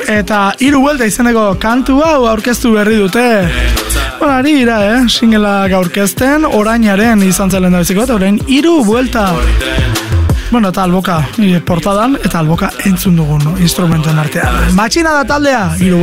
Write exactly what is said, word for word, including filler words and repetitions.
eta hiru buelta izeneko kantu hau aurkeztu berri dute. Bueno, ari dira, eh? Singelak aurkezten, orainaren izan zelen da biziko, eta orain hiru buelta. Bueno, eta alboka portadan, eta alboka entzun dugun instrumentuen artean. Matxina da taldea, hiru